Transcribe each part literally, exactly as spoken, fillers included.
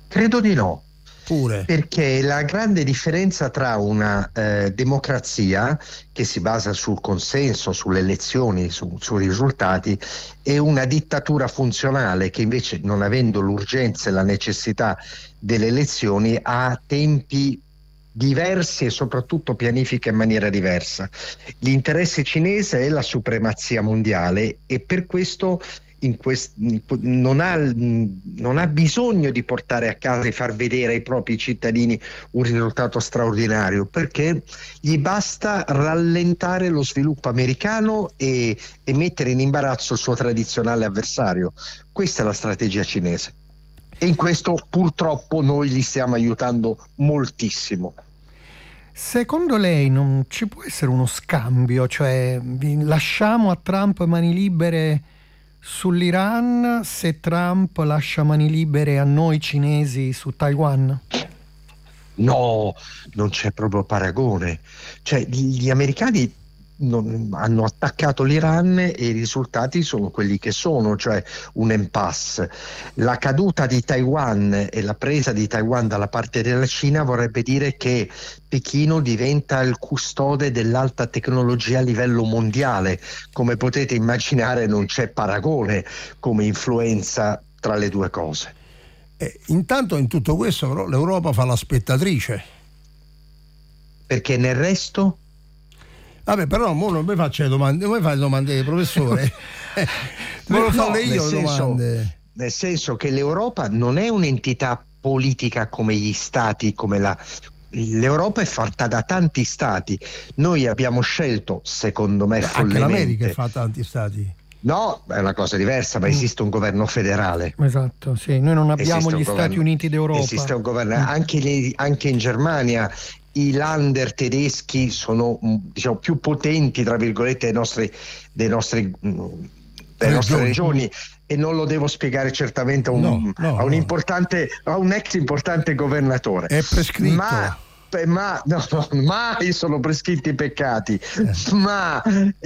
Credo di no. Pure. Perché la grande differenza tra una eh, democrazia che si basa sul consenso, sulle elezioni, su, sui risultati, e una dittatura funzionale che invece, non avendo l'urgenza e la necessità delle elezioni, ha tempi diversi e soprattutto pianifica in maniera diversa. L'interesse cinese è la supremazia mondiale e per questo in quest- non, ha, non ha bisogno di portare a casa e far vedere ai propri cittadini un risultato straordinario, perché gli basta rallentare lo sviluppo americano e, e mettere in imbarazzo il suo tradizionale avversario. Questa è la strategia cinese e in questo purtroppo noi gli stiamo aiutando moltissimo. Secondo lei non ci può essere uno scambio, cioè lasciamo a Trump mani libere sull'Iran se Trump lascia mani libere a noi cinesi su Taiwan? No, non c'è proprio paragone. Cioè, gli americani non, hanno attaccato l'Iran e i risultati sono quelli che sono, cioè un impasse. La caduta di Taiwan e la presa di Taiwan dalla parte della Cina vorrebbe dire che Pechino diventa il custode dell'alta tecnologia a livello mondiale. Come potete immaginare, non c'è paragone come influenza tra le due cose. Eh, intanto in tutto questo però l'Europa fa la spettatrice. Perché nel resto? Vabbè, però mo non mi faccio le domande, come fai le domande, professore? eh, me lo No, farle io nel le senso, domande. nel senso che l'Europa non è un'entità politica come gli stati, come la l'Europa è fatta da tanti stati. Noi abbiamo scelto, secondo me, Beh, follemente. Anche l'America è fatta da tanti stati. No, è una cosa diversa, ma esiste un governo federale. Esatto, sì, noi non abbiamo Esiste gli un Stati governo- Uniti d'Europa. Esiste un governo, anche, le- anche in Germania i Länder tedeschi sono mh, diciamo più potenti, tra virgolette, dei nostri, dei nostri, mh, delle nostre Regioni. regioni, e non lo devo spiegare certamente a un, No, no, a un no. importante, a un ex importante governatore. È prescritto. Ma ma no, no, mai sono prescritti i peccati, Eh. ma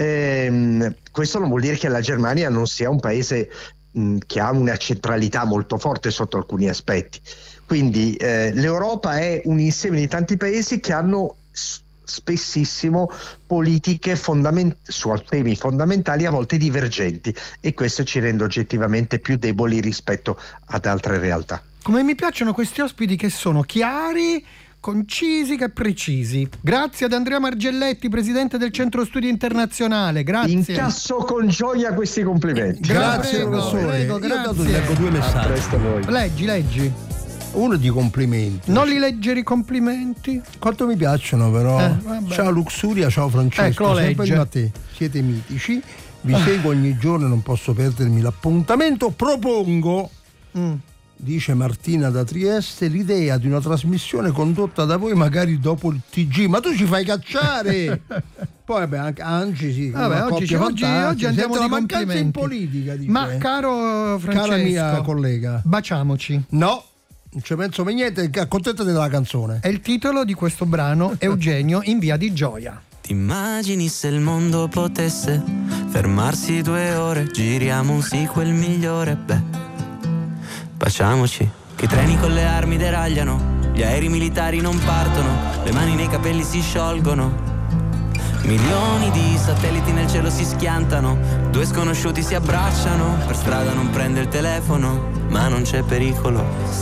ehm, questo non vuol dire che la Germania non sia un paese mh, che ha una centralità molto forte sotto alcuni aspetti. Quindi eh, l'Europa è un insieme di tanti paesi che hanno s- spessissimo politiche fondament- su temi fondamentali, a volte divergenti, e questo ci rende oggettivamente più deboli rispetto ad altre realtà. Come mi piacciono questi ospiti che sono chiari, concisi che precisi. Grazie ad Andrea Margelletti, presidente del Centro Studi Internazionale. Grazie. Incasso con gioia questi complimenti. Grazie, prego, professore. prego, Io grazie. dato leggo due A messaggi. presto a voi. Leggi, leggi. Uno di complimenti. Non li leggere i complimenti. Quanto mi piacciono però. Eh, vabbè. Ciao Luxuria, ciao Francesco. Ecco, lo sempre legge. a te. Siete mitici. Vi seguo ogni giorno e non posso perdermi l'appuntamento. Propongo, Mm. dice Martina da Trieste, l'idea di una trasmissione condotta da voi magari dopo il T G. Ma tu ci fai cacciare! Poi vabbè, anche Anci sì, Vabbè, una oggi, coppia oggi, fantastica. oggi andiamo Sento di la mancanza in complimenti. politica, dice. Ma caro Francesco, Cara mia collega, baciamoci. no, non ci penso per niente, accontentate della canzone. È il titolo di questo brano, Eugenio in via di Gioia. Ti immagini se il mondo potesse fermarsi due ore, giriamo un sequel migliore, beh, baciamoci. Che i treni con le armi deragliano, gli aerei militari non partono, le mani nei capelli si sciolgono, milioni di satelliti nel cielo si schiantano, due sconosciuti si abbracciano, per strada non prende il telefono, ma non c'è pericolo.